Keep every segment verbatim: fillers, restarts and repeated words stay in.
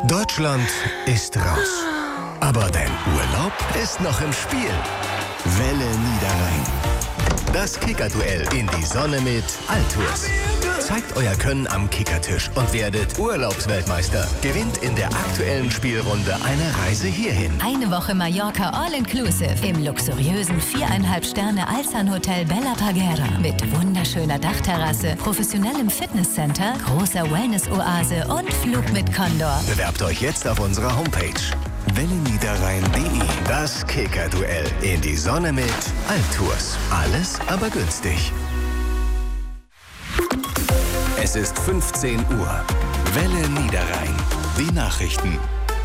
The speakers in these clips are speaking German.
Deutschland ist raus. Aber dein Urlaub ist noch im Spiel. Welle Niederrhein. Das Kickerduell in die Sonne mit Altours. Zeigt euer Können am Kickertisch und werdet Urlaubsweltmeister. Gewinnt in der aktuellen Spielrunde eine Reise hierhin. Eine Woche Mallorca All-Inclusive im luxuriösen viereinhalb Sterne Alsan Hotel Bella Parguera mit wunderschöner Dachterrasse, professionellem Fitnesscenter, großer Wellness-Oase und Flug mit Condor. Bewerbt euch jetzt auf unserer Homepage welle niederrhein punkt de. Das Kickerduell in die Sonne mit Altours. Alles aber günstig. Es ist fünfzehn Uhr. Welle Niederrhein. Die Nachrichten.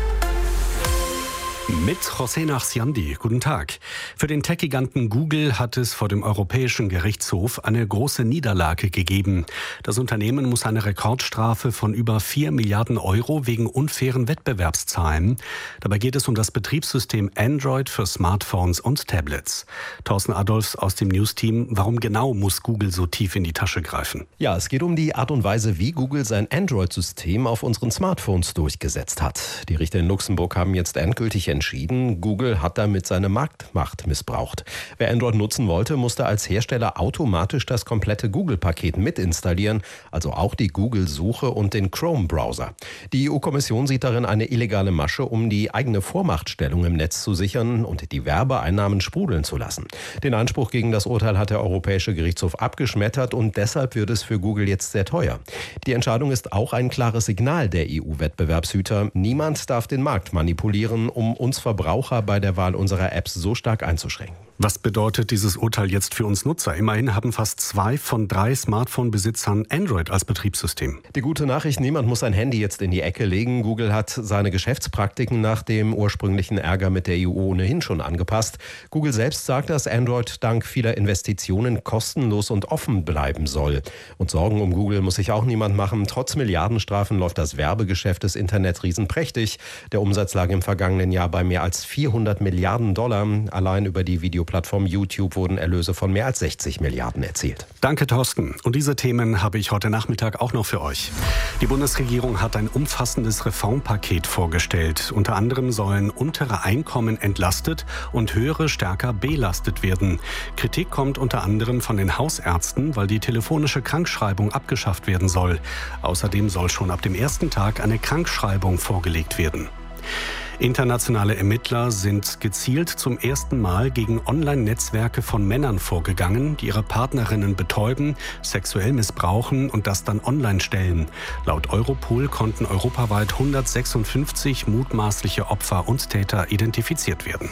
Mit José Nachsiandi. Guten Tag. Für den Tech-Giganten Google hat es vor dem Europäischen Gerichtshof eine große Niederlage gegeben. Das Unternehmen muss eine Rekordstrafe von über vier Milliarden Euro wegen unfairen Wettbewerbs zahlen. Dabei geht es um das Betriebssystem Android für Smartphones und Tablets. Thorsten Adolfs aus dem News-Team. Warum genau muss Google so tief in die Tasche greifen? Ja, es geht um die Art und Weise, wie Google sein Android-System auf unseren Smartphones durchgesetzt hat. Die Richter in Luxemburg haben jetzt endgültig entschieden, Google hat damit seine Marktmacht missbraucht. Wer Android nutzen wollte, musste als Hersteller automatisch das komplette Google-Paket mitinstallieren, also auch die Google-Suche und den Chrome-Browser. Die E U-Kommission sieht darin eine illegale Masche, um die eigene Vormachtstellung im Netz zu sichern und die Werbeeinnahmen sprudeln zu lassen. Den Einspruch gegen das Urteil hat der Europäische Gerichtshof abgeschmettert und deshalb wird es für Google jetzt sehr teuer. Die Entscheidung ist auch ein klares Signal der E U-Wettbewerbshüter. Niemand darf den Markt manipulieren, um uns Verbraucher bei der Wahl unserer Apps so stark einzuschränken. Was bedeutet dieses Urteil jetzt für uns Nutzer? Immerhin haben fast zwei von drei Smartphone-Besitzern Android als Betriebssystem. Die gute Nachricht, niemand muss sein Handy jetzt in die Ecke legen. Google hat seine Geschäftspraktiken nach dem ursprünglichen Ärger mit der E U ohnehin schon angepasst. Google selbst sagt, dass Android dank vieler Investitionen kostenlos und offen bleiben soll. Und Sorgen um Google muss sich auch niemand machen. Trotz Milliardenstrafen läuft das Werbegeschäft des Internetriesen prächtig. Der Umsatz lag im vergangenen Jahr bei mehr als vierhundert Milliarden Dollar. Allein über die Videoplattform YouTube wurden Erlöse von mehr als sechzig Milliarden erzielt. Danke, Thorsten. Und diese Themen habe ich heute Nachmittag auch noch für euch. Die Bundesregierung hat ein umfassendes Reformpaket vorgestellt. Unter anderem sollen untere Einkommen entlastet und höhere stärker belastet werden. Kritik kommt unter anderem von den Hausärzten, weil die telefonische Krankschreibung abgeschafft werden soll. Außerdem soll schon ab dem ersten Tag eine Krankschreibung vorgelegt werden. Internationale Ermittler sind gezielt zum ersten Mal gegen Online-Netzwerke von Männern vorgegangen, die ihre Partnerinnen betäuben, sexuell missbrauchen und das dann online stellen. Laut Europol konnten europaweit hundertsechsundfünfzig mutmaßliche Opfer und Täter identifiziert werden.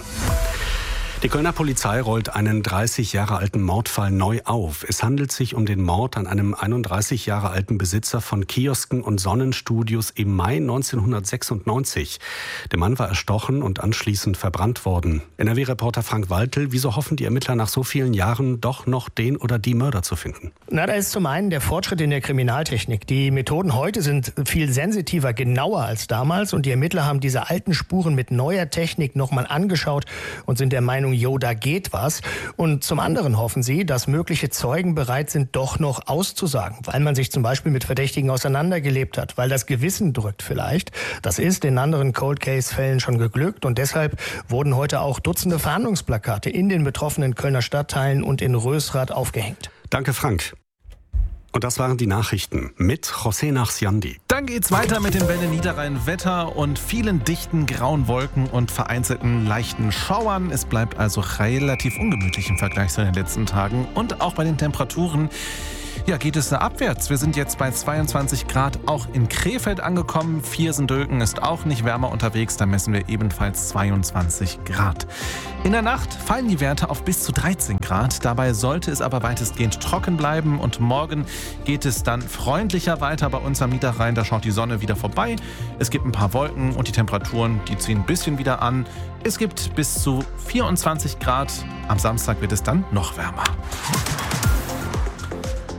Die Kölner Polizei rollt einen dreißig Jahre alten Mordfall neu auf. Es handelt sich um den Mord an einem einunddreißig Jahre alten Besitzer von Kiosken und Sonnenstudios im Mai neunzehnhundertsechsundneunzig. Der Mann war erstochen und anschließend verbrannt worden. N R W-Reporter Frank Waltel, wieso hoffen die Ermittler nach so vielen Jahren doch noch den oder die Mörder zu finden? Na, da ist zum einen der Fortschritt in der Kriminaltechnik. Die Methoden heute sind viel sensitiver, genauer als damals. Und die Ermittler haben diese alten Spuren mit neuer Technik nochmal angeschaut und sind der Meinung, jo, da geht was. Und zum anderen hoffen sie, dass mögliche Zeugen bereit sind, doch noch auszusagen, weil man sich zum Beispiel mit Verdächtigen auseinandergelebt hat, weil das Gewissen drückt vielleicht. Das ist in anderen Cold-Case-Fällen schon geglückt und deshalb wurden heute auch Dutzende Fahndungsplakate in den betroffenen Kölner Stadtteilen und in Rösrath aufgehängt. Danke, Frank. Und das waren die Nachrichten mit José Nachsiandi. Dann geht's weiter mit dem Welle Niederrhein Wetter und vielen dichten grauen Wolken und vereinzelten leichten Schauern. Es bleibt also relativ ungemütlich im Vergleich zu den letzten Tagen. Und auch bei den Temperaturen, ja, geht es da abwärts. Wir sind jetzt bei zweiundzwanzig Grad auch in Krefeld angekommen. Viersen-Dülken ist auch nicht wärmer unterwegs. Da messen wir ebenfalls zweiundzwanzig Grad. In der Nacht fallen die Werte auf bis zu dreizehn Grad. Dabei sollte es aber weitestgehend trocken bleiben. Und morgen geht es dann freundlicher weiter bei uns am Niederrhein. Da schaut die Sonne wieder vorbei. Es gibt ein paar Wolken und die Temperaturen, die ziehen ein bisschen wieder an. Es gibt bis zu vierundzwanzig Grad. Am Samstag wird es dann noch wärmer. Und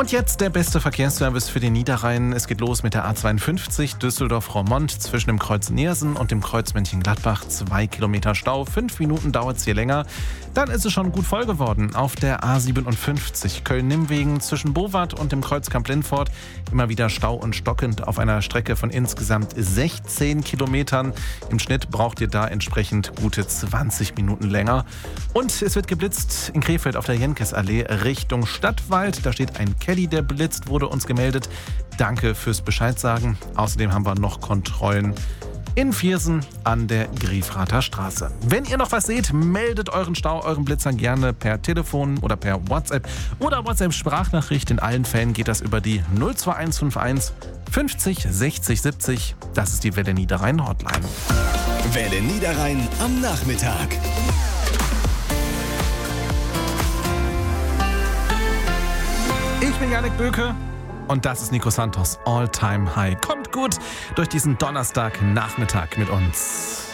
Und jetzt der beste Verkehrsservice für den Niederrhein. Es geht los mit der A zweiundfünfzig Düsseldorf-Roermond zwischen dem Kreuz Neersen und dem Kreuz Mönchengladbach. Zwei Kilometer Stau, fünf Minuten dauert es hier länger. Dann ist es schon gut voll geworden auf der A siebenundfünfzig Köln-Nimmwegen zwischen Bowart und dem Kreuz Kamp-Lintfort. Immer wieder Stau und stockend auf einer Strecke von insgesamt sechzehn Kilometern. Im Schnitt braucht ihr da entsprechend gute zwanzig Minuten länger. Und es wird geblitzt in Krefeld auf der Jenkesallee Richtung Stadtwald. Da steht ein Caddy, der blitzt, wurde uns gemeldet. Danke fürs Bescheidsagen. Außerdem haben wir noch Kontrollen in Viersen an der Griefrather Straße. Wenn ihr noch was seht, meldet euren Stau, euren Blitzer gerne per Telefon oder per WhatsApp oder WhatsApp-Sprachnachricht. In allen Fällen geht das über die null zwei eins fünf eins fünfzig sechzig siebzig. Das ist die Welle Niederrhein Hotline. Welle Niederrhein am Nachmittag. Ich bin Janik Böke und das ist Nico Santos, All Time High. Kommt gut durch diesen Donnerstagnachmittag mit uns.